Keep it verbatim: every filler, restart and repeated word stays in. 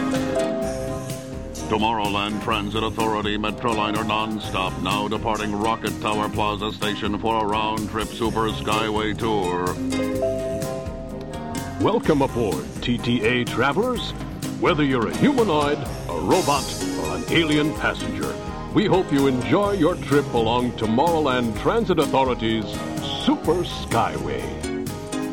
Tomorrowland Transit Authority Metroliner non-stop now departing Rocket Tower Plaza Station for a round-trip Super Skyway tour. Welcome aboard, T T A travelers. Whether you're a humanoid, a robot, or an alien passenger, we hope you enjoy your trip along Tomorrowland Transit Authority's Super Skyway.